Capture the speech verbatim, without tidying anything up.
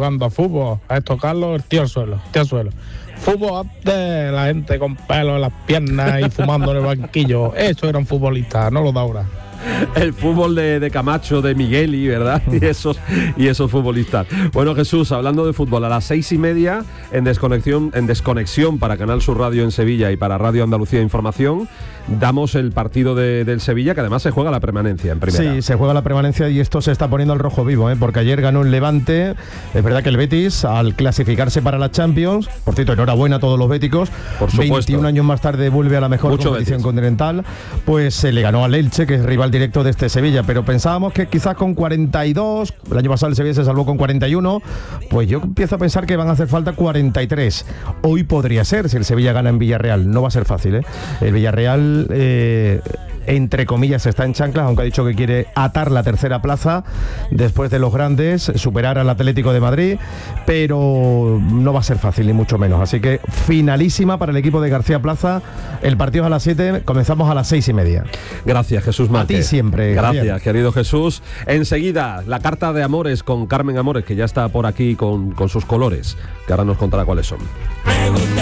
jugando a fútbol. A esto, Carlos, el tío al suelo, el tío al suelo. Fútbol de la gente con pelo en las piernas y fumando en el banquillo. Eso era un futbolista, no lo da ahora. El fútbol de, de Camacho, de Migueli, ¿verdad? Y esos, y esos futbolistas. Bueno, Jesús, hablando de fútbol, a las seis y media, en desconexión, en desconexión para Canal Sur Radio en Sevilla y para Radio Andalucía Información, damos el partido de, del Sevilla, que además se juega la permanencia en primera. Sí, se juega la permanencia y esto se está poniendo al rojo vivo, ¿eh? Porque ayer ganó el Levante. Es verdad que el Betis, al clasificarse para la Champions, por cierto, enhorabuena a todos los béticos, por supuesto, veintiún años más tarde vuelve a la mejor Mucho competición Betis. continental, pues se le ganó al Elche, que es rival directo de este Sevilla, pero pensábamos que quizás con cuarenta y dos, el año pasado el Sevilla se salvó con cuarenta y uno, pues yo empiezo a pensar que van a hacer falta cuarenta y tres. Hoy podría ser, si el Sevilla gana en Villarreal, no va a ser fácil, ¿eh? El Villarreal, eh, entre comillas, está en chanclas, aunque ha dicho que quiere atar la tercera plaza después de los grandes, superar al Atlético de Madrid, pero no va a ser fácil, ni mucho menos. Así que finalísima para el equipo de García Plaza. El partido es a las siete, comenzamos a las seis y media. Gracias, Jesús Márquez. A ti siempre. Gracias, Javier. querido Jesús. Enseguida, la carta de Amores con Carmen Amores, que ya está por aquí con, con sus colores, que ahora nos contará cuáles son.